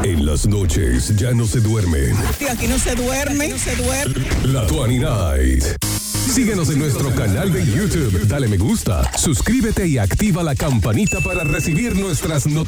En las noches ya no se duermen. Sí, aquí no se duerme, no se duerme. La 29. Síguenos en nuestro canal de YouTube. Dale me gusta, suscríbete y activa la campanita para recibir nuestras notificaciones.